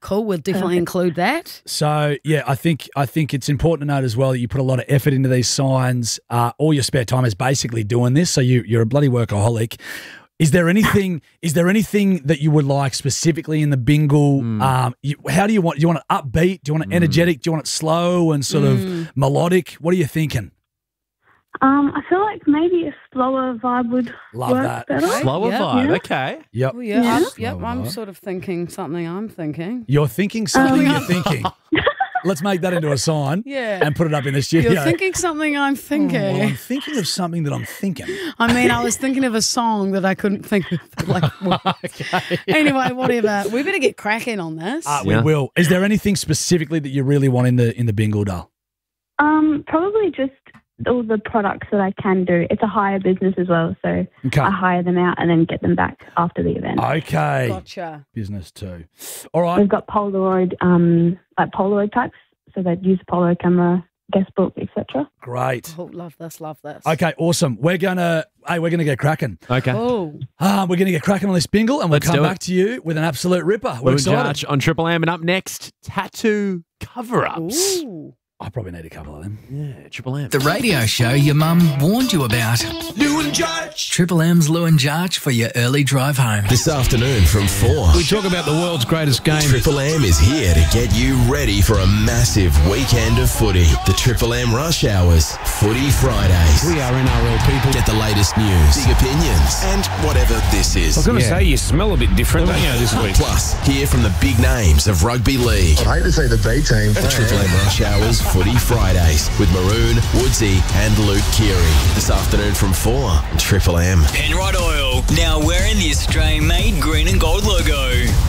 Cool. We'll definitely include that. So, yeah, I think it's important to note as well that you put a lot of effort into these signs. All your spare time is basically doing this, so you're a bloody workaholic. Is there anything that you would like specifically in the bingle? How do you want? Do you want it upbeat? Do you want it energetic? Do you want it slow and sort of melodic? What are you thinking? I feel like maybe a slower vibe would work better. Slower vibe, okay. Yep. Oh, yeah. I'm sort of thinking something I'm thinking. You're thinking something you're thinking. Let's make that into a sign and put it up in the studio. You're thinking something I'm thinking. Well, I'm thinking of something that I'm thinking. I mean, I was thinking of a song that I couldn't think of. Okay. Anyway, whatever. We better get cracking on this. We will. Is there anything specifically that you really want in the bingle, doll? Probably just all the products that I can do. It's a hire business as well, so I hire them out and then get them back after the event. Okay. Gotcha. Business too. All right. We've got Polaroid, like Polaroid types, so they'd use Polaroid camera, guest book, etc. Great. Oh, love this. Okay, awesome. We're gonna get cracking. Okay. Oh. We're gonna get cracking on this bingle, and we'll come back to you with an absolute ripper. We're excited. on Triple M, and up next, tattoo cover-ups. Ooh. I probably need a couple of them. Yeah, Triple M. The radio show your mum warned you about. Lou and Judge. Triple M's Lou and Judge for your early drive home. This afternoon from 4. We talk about the world's greatest game. Triple M is here to get you ready for a massive weekend of footy. The Triple M Rush Hours Footy Fridays. We are NRL people. Get the latest news, big opinions, and whatever this is. I was going to say, you smell a bit different, don't you, this week? Plus, hear from the big names of rugby league. I'd hate to see the B team. The Triple M Rush Hours Footy Fridays with Maroon, Woodsy and Luke Keary. This afternoon from 4, Triple M. Penrite Oil, now wearing the Australian-made green and gold logo.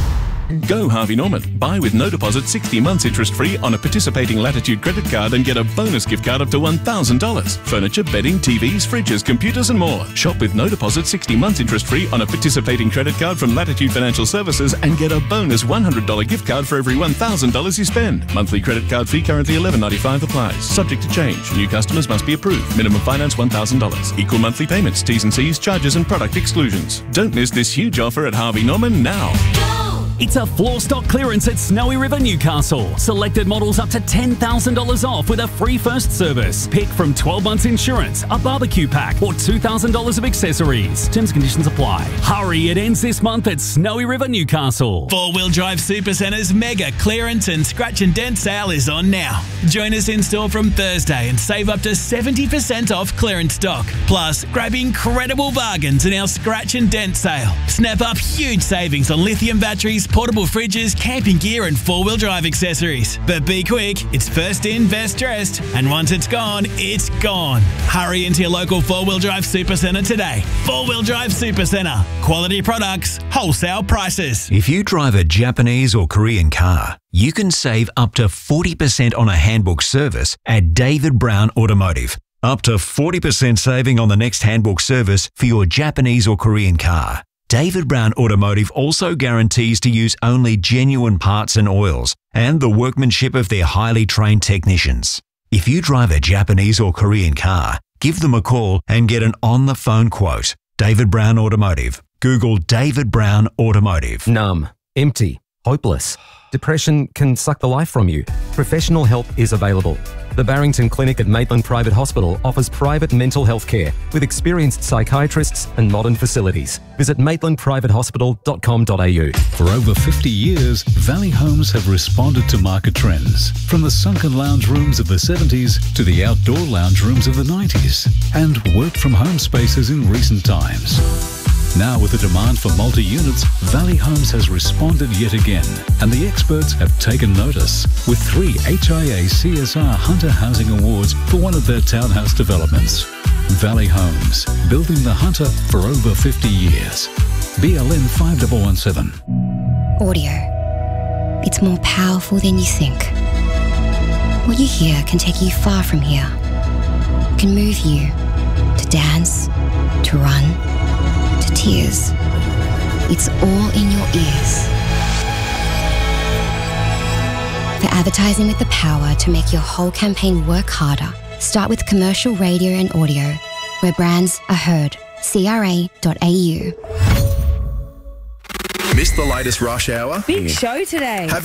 Go Harvey Norman. Buy with no deposit 60 months interest-free on a participating Latitude credit card and get a bonus gift card up to $1,000. Furniture, bedding, TVs, fridges, computers and more. Shop with no deposit 60 months interest-free on a participating credit card from Latitude Financial Services and get a bonus $100 gift card for every $1,000 you spend. Monthly credit card fee currently $11.95 applies. Subject to change. New customers must be approved. Minimum finance $1,000. Equal monthly payments, T's and C's, charges and product exclusions. Don't miss this huge offer at Harvey Norman now. It's a floor stock clearance at Snowy River, Newcastle. Selected models up to $10,000 off with a free first service. Pick from 12 months insurance, a barbecue pack, or $2,000 of accessories. Terms and conditions apply. Hurry, it ends this month at Snowy River, Newcastle. Four-Wheel Drive Supercenter's mega clearance and scratch and dent sale is on now. Join us in store from Thursday and save up to 70% off clearance stock. Plus, grab incredible bargains in our scratch and dent sale. Snap up huge savings on lithium batteries, portable fridges, camping gear and four-wheel drive accessories. But be quick, it's first in, best dressed, and once it's gone, it's gone. Hurry into your local Four-Wheel Drive Supercentre today. Four-Wheel Drive Supercentre. Quality products, wholesale prices. If you drive a Japanese or Korean car, you can save up to 40% on a handbook service at David Brown Automotive. Up to 40% saving on the next handbook service for your Japanese or Korean car. David Brown Automotive also guarantees to use only genuine parts and oils and the workmanship of their highly trained technicians. If you drive a Japanese or Korean car, give them a call and get an on-the-phone quote. David Brown Automotive. Google David Brown Automotive. Numb, empty, hopeless. Depression can suck the life from you. Professional help is available. The Barrington Clinic at Maitland Private Hospital offers private mental health care with experienced psychiatrists and modern facilities. Visit maitlandprivatehospital.com.au. For over 50 years, Valley Homes have responded to market trends, from the sunken lounge rooms of the 70s to the outdoor lounge rooms of the 90s, and work from home spaces in recent times. Now, with the demand for multi-units, Valley Homes has responded yet again, and the experts have taken notice with 3 HIA CSR Hunter Housing Awards for one of their townhouse developments. Valley Homes, building the Hunter for over 50 years. BLN 5117. Audio. It's more powerful than you think. What you hear can take you far from here. It can move you to dance, to run, to tears. It's all in your ears. For advertising with the power to make your whole campaign work harder, start with commercial radio and audio, where brands are heard. CRA.au. Missed the latest rush hour? Big show today.